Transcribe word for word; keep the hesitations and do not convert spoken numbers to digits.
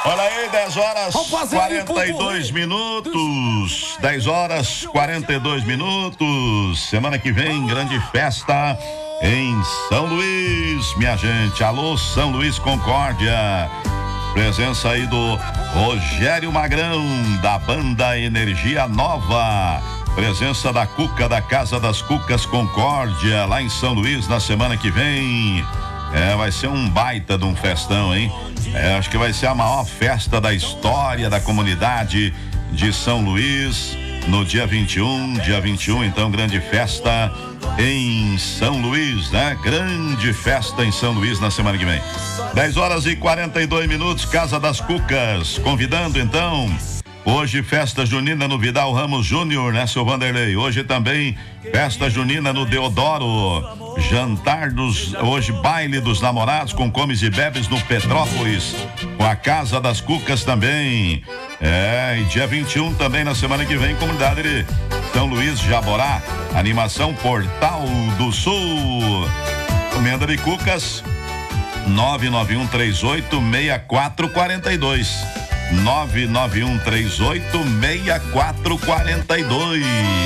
Olha aí, dez horas quarenta e dois minutos. dez horas quarenta e dois minutos. Semana que vem, grande festa em São Luís, minha gente. Alô, São Luís Concórdia. Presença aí do Rogério Magrão, da banda Energia Nova. Presença da Cuca, da Casa das Cucas Concórdia, lá em São Luís, na semana que vem. É, vai ser um baita de um festão, hein? É, acho que vai ser a maior festa da história da comunidade de São Luís, no dia vinte e um, dia vinte e um, então, grande festa em São Luís, né? Grande festa em São Luís na semana que vem. dez horas e quarenta e dois minutos, Casa das Cucas, convidando então, hoje festa junina no Vidal Ramos Júnior, né, seu Vanderlei? Hoje também festa junina no Deodoro. Jantar dos, hoje baile dos namorados com comes e bebes no Petrópolis, com a Casa das Cucas também. É, e dia vinte e um também na semana que vem, comunidade de São Luís Jaborá, animação Portal do Sul. Comenda de Cucas, nove nove um três oito seis quatro quatro dois. nove nove um três oito seis quatro quatro dois.